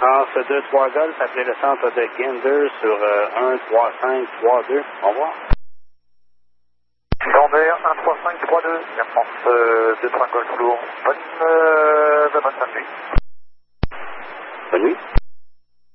France 2-3 Golf, appelez le centre de Gander sur 13532. Au revoir. Gander 13532, Air France 2-3 Golf lourd. Bonne fin de nuit. Bonne nuit.